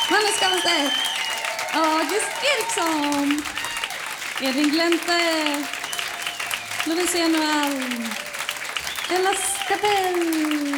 Magnus Skamstedt, August Eriksson, Edvin Glente, Lovisa Januar, Ella Skapell.